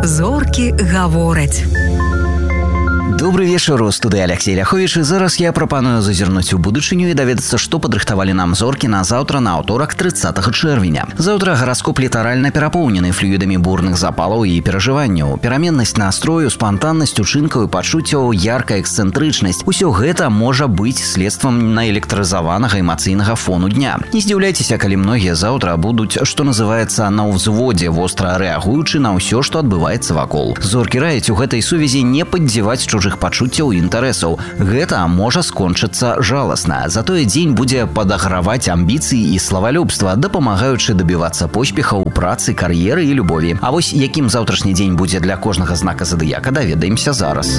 Зоркі гавораць. Добрый вечер, у студии Алексей Ляхович, и зараз я прапаную зазірнуць у будучыню і даведацца, што падрыхтавалі нам зоркі на заўтра, на аўторак 30 чэрвеня. Заўтра гараскоп літаральна перапоўнены флюідамі бурных запалаў і перажыванняў. Пераменнасць настрою, спантаннасць учынкаў і пачуццяў, яркая эксцэнтрычнасць. Усё гэта можа быць следствам наэлектрызаванага эмацыйнага фону дня. Не здзіўляйцеся, калі многія заўтра будуць, што называецца, на ўзводзе, востра рэагуючы на ўсё, што адбываецца вакол. Зоркі раяць у гэтай сувязі не паддзіваць чужых пачуццяў і інтарэсаў. Гэта можа скончыцца жаласна. Затое дзень будзе падаграваць амбіцыі і славалюбства, дапамагаючы дабівацца поспехаў у працы, кар'еры і любові. А вось якім заўтрашні дзень будзе для кожнага знака задыяка, даведаемся зараз.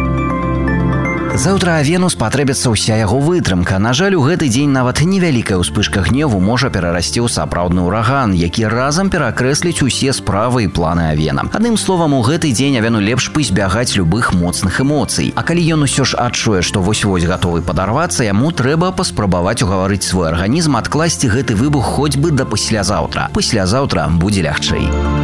Заўтра Венус патрэбіцца ўся яго вытрымка. На жаль, у гэты дзень нават невялікая ўспышка гневу можа перарасці ў сапраўдны ўраган, які разам перакрэсліць усе справы і планы Авена. Адным словам, у гэты дзень Авену лепш пазбягаць любых моцных эмоцый. А калі ён усё ж адчуе, што вось-вось гатовы падарвацца, яму трэба паспрабаваць угаварыць свой арганізм адкласці гэты выбух хоць бы да паслязаўтра. Паслязаўтра будзе лягчэй.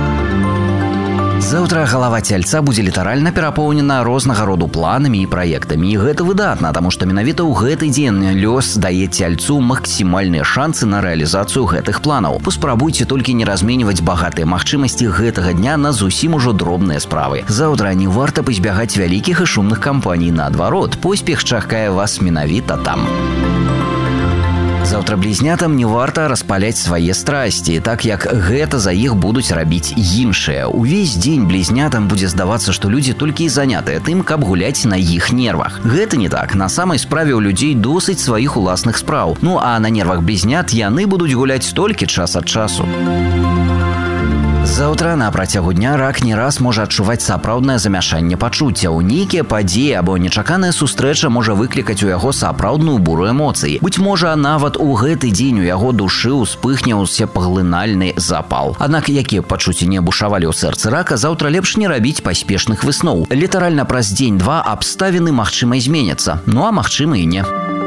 Заўтра галава цельца будзе літаральна перапоўнена рознага роду планамі і праектамі. І гэта выдатна, таму што менавіта ў гэты дзень лёс дае цельцу максімальныя шансы на рэалізацыю гэтых планаў. Паспрабуйце толькі не разменьваць багатыя магчымасці гэтага дня на зусім ужо дробныя справы. Заўтра не варта пазбягаць вялікіх і шумных кампаній. Наадварот, поспех чакае вас менавіта там. Заўтра блізнятам не варта распаляць свае страсці, так як гэта за іх будуць рабіць іншыя. Увесь дзень блізнятам будзе здавацца, што людзі толькі і занятыя тым, каб гуляць на іх нервах. Гэта не так. На самай справе ў людзей досыць сваіх уласных спраў. Ну а на нервах блізнят яны будуць гуляць толькі час ад часу. Заўтра на працягу дня рак не раз можа адчуваць сапраўднае замяшанне пачуццяў. Нейкія падзеі або нечаканая сустрэча можа выклікаць у яго сапраўдную буру эмоцый. Быць можа, нават у гэты дзень у яго душы ўспыхне ўсепаглынальны запал. Аднак якія пачуцці не бушавалі ў сэрцы рака, заўтра лепш не рабіць паспешных высноў. Літаральна праз дзень-два абставіны магчыма зменяцца. Ну а магчыма і не.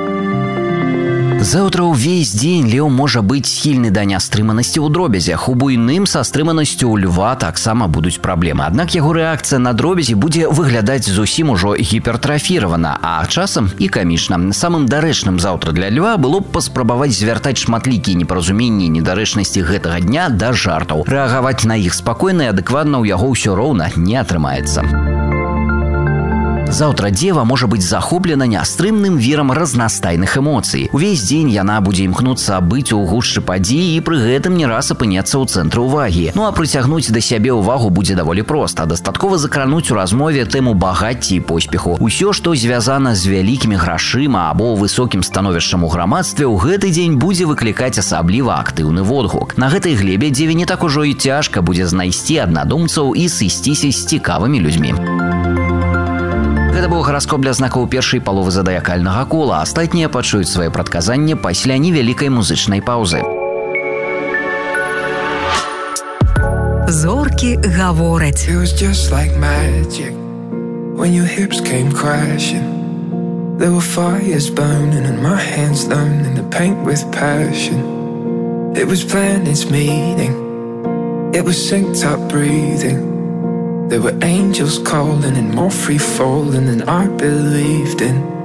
Заўтра ўвесь дзень леў можа быць схільны да нястрыманасці ў дробязях. У буйным са стрыманасцю ў льва таксама будуць праблемы. Аднак яго рэакцыя на дробязі будзе выглядаць зусім ужо гіпертрафіравана, а часам і камічна. Самым дарэчным заўтра для льва было б паспрабаваць звяртаць шматлікія непаразуменні і недарэчнасці гэтага дня да жартаў. Рэагаваць на іх спакойна і адэкватна ў яго ўсё роўна не атрымаецца. Заўтра дзева можа быць захоплена нястрымным вірам разнастайных эмоцый. Увесь дзень яна будзе імкнуцца быць у гушчы падзей і пры гэтым не раз апыняцца ў цэнтры ўвагі. Ну а прыцягнуць да сябе ўвагу будзе даволі проста. Дастаткова закрануць у размове тэму багацці і поспеху. Усё, што звязана з вялікімі грашыма або высокім становішчам у грамадстве, ў гэты дзень будзе выклікаць асабліва актыўны водгук. На гэтай глебе дзеве не так ужо і цяжка будзе знайсці аднадумцаў і сысціся з цікавымі людзьмі. Гэта быў гараскоп для знакаў першай паловы задыякальнага кола. Астатнія пачуюць свае прадказанні пасля невялікай музычнай паўзы. Зоркі гавораць. It was just like magic when your hips came crashing. There were fires burning and my hands learning to paint with passion. It was planets meeting. It was synced up breathing. There were angels calling and more free falling than I believed in.